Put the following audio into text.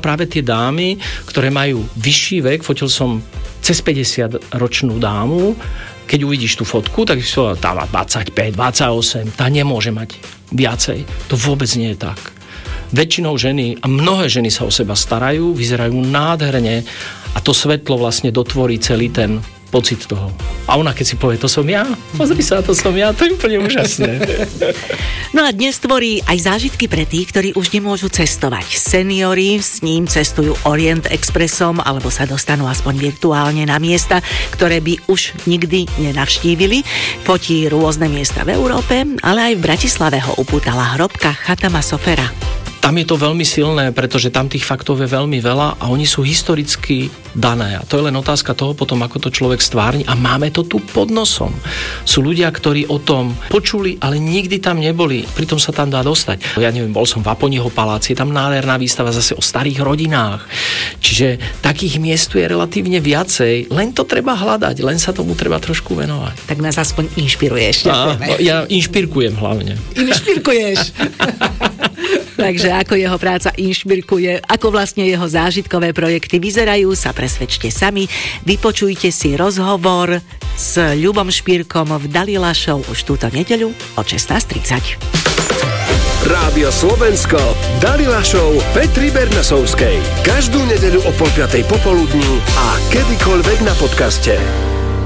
práve tie dámy, ktoré majú vyšší vek, fotil som cez 50-ročnú dámu, keď uvidíš tú fotku, tak si povedal, tá má 25, 28, tá nemôže mať viacej. To vôbec nie je tak. Väčšinou ženy, a mnohé ženy sa o seba starajú, vyzerajú nádherne a to svetlo vlastne dotvorí celý ten pocit toho. A ona keď si povie, to som ja, pozri sa, to som ja, to je úplne úžasné. No a dnes tvorí aj zážitky pre tých, ktorí už nemôžu cestovať. Seniori s ním cestujú Orient Expressom alebo sa dostanú aspoň virtuálne na miesta, ktoré by už nikdy nenavštívili. Fotí rôzne miesta v Európe, ale aj v Bratislave ho upútala hrobka Chatama Sofera. Tam je to veľmi silné, pretože tam tých faktov je veľmi veľa a oni sú historicky dané. A to je len otázka toho potom, ako to človek stvárni. A máme to tu pod nosom. Sú ľudia, ktorí o tom počuli, ale nikdy tam neboli. Pritom sa tam dá dostať. Ja neviem, bol som v Aponiho paláci, je tam nádherná výstava zase o starých rodinách. Čiže takých miest tu je relatívne viacej. Len to treba hľadať, len sa tomu treba trošku venovať. Tak nás aspoň inšpiruješ. Ja inšpirkujem hlavne. Inšpirkuješ. Takže ako jeho práca inšpirkuje, ako vlastne jeho zážitkové projekty vyzerajú, sa presvedčte sami. Vypočujte si rozhovor s Ľubom Špírkom v Dalila Show už túto nedeľu o 16:30. Rádio Slovensko, Dalila Show Petry Bernasovskej. Každú nedeľu o 4:30 popoludní a kedykoľvek na podcaste.